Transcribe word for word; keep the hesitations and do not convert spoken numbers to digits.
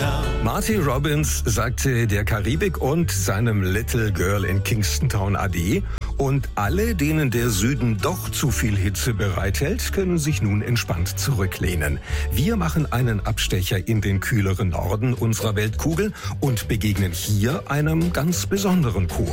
Town. Marty Robbins sagte der Karibik und seinem Little Girl in Kingston Town Ade. Und alle, denen der Süden doch zu viel Hitze bereithält, können sich nun entspannt zurücklehnen. Wir machen einen Abstecher in den kühleren Norden unserer Weltkugel und begegnen hier einem ganz besonderen Chor.